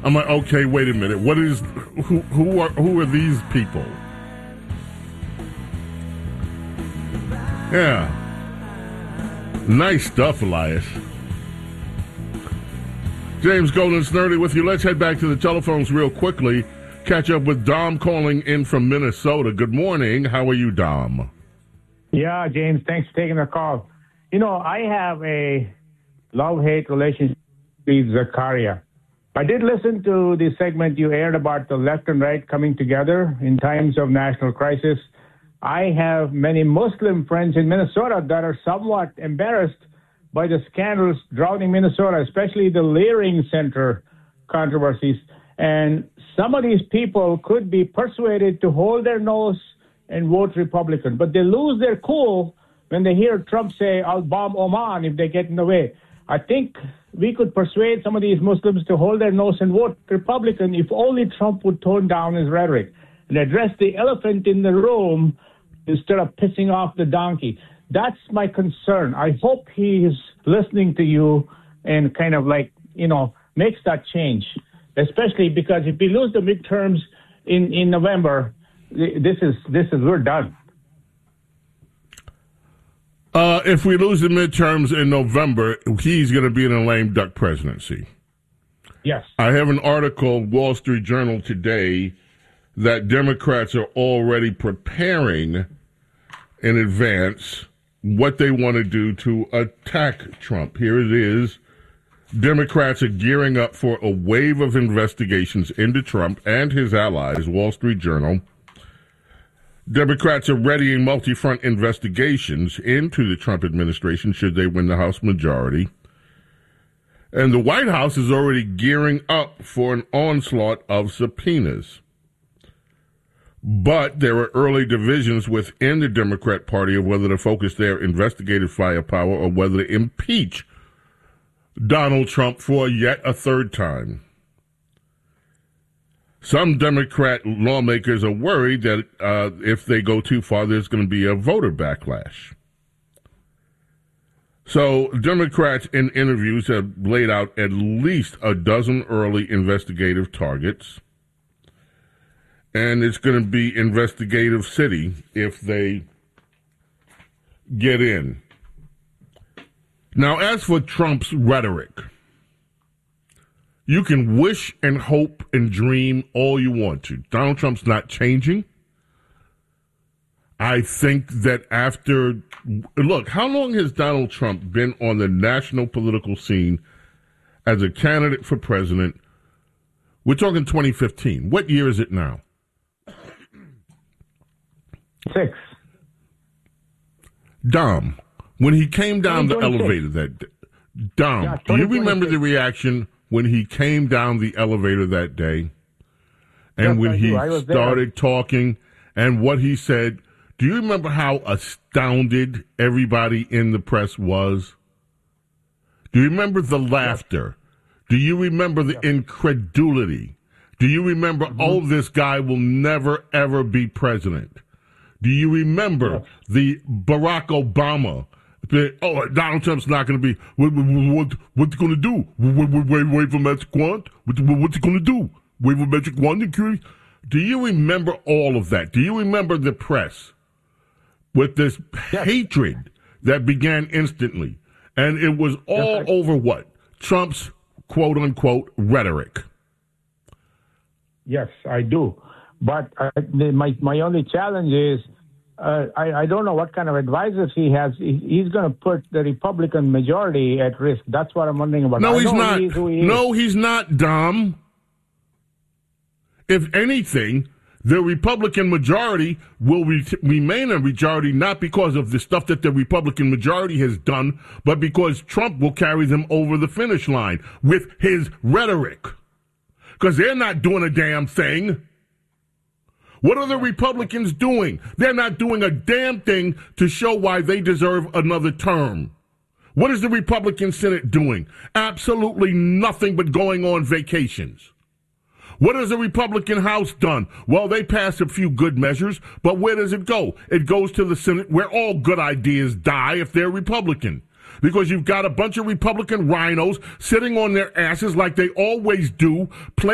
I'm like, okay, wait a minute. Who are these people? Yeah. Nice stuff, Elias. James Golden Snurdy with you. Let's head back to the telephones real quickly. Catch up with Dom calling in from Minnesota. Good morning. How are you, Dom? Yeah, James, thanks for taking the call. You know, I have a love-hate relationship with Zakaria. I did listen to the segment you aired about the left and right coming together in times of national crisis. I have many Muslim friends in Minnesota that are somewhat embarrassed by the scandals drowning Minnesota, especially the Leering Center controversies. And some of these people could be persuaded to hold their nose and vote Republican, but they lose their cool when they hear Trump say, I'll bomb Oman if they get in the way. I think we could persuade some of these Muslims to hold their nose and vote Republican if only Trump would tone down his rhetoric and address the elephant in the room instead of pissing off the donkey. That's my concern. I hope he is listening to you and kind of makes that change, especially because if we lose the midterms in November, we're done. If we lose the midterms in November, he's going to be in a lame duck presidency. Yes. I have an article, Wall Street Journal today, that Democrats are already preparing in advance what they want to do to attack Trump. Here it is. Democrats are gearing up for a wave of investigations into Trump and his allies, Wall Street Journal. Democrats are readying multi-front investigations into the Trump administration should they win the House majority. And the White House is already gearing up for an onslaught of subpoenas. But there are early divisions within the Democrat Party of whether to focus their investigative firepower or whether to impeach Donald Trump for yet a third time. Some Democrat lawmakers are worried that if they go too far, there's going to be a voter backlash. So Democrats in interviews have laid out at least a dozen early investigative targets. And it's going to be investigative city if they get in. Now, as for Trump's rhetoric, you can wish and hope and dream all you want to. Donald Trump's not changing. I think that look, how long has Donald Trump been on the national political scene as a candidate for president? We're talking 2015. What year is it now? 6. Dom, when he came down the elevator that day, Dom, do you remember the reaction when he came down the elevator that day? And when he started talking and what he said, do you remember how astounded everybody in the press was? Do you remember the laughter? Do you remember the incredulity? Do you remember, this guy will never, ever be president? Do you remember the Barack Obama? Donald Trump's not going to be. What's he going to do? Wait for Magic Wand? What's he going to do? Wait for Magic Wand? Do you remember all of that? Do you remember the press with this hatred that began instantly? And it was all over what? Trump's quote-unquote rhetoric. Yes, I do. But my only challenge is I don't know what kind of advisors he has. He's going to put the Republican majority at risk. That's what I'm wondering about. No, he's not. No, he's not, Dom. If anything, the Republican majority will remain a majority not because of the stuff that the Republican majority has done, but because Trump will carry them over the finish line with his rhetoric. Because they're not doing a damn thing. What are the Republicans doing? They're not doing a damn thing to show why they deserve another term. What is the Republican Senate doing? Absolutely nothing but going on vacations. What has the Republican House done? Well, they passed a few good measures, but where does it go? It goes to the Senate where all good ideas die if they're Republican. Because you've got a bunch of Republican rhinos sitting on their asses like they always do,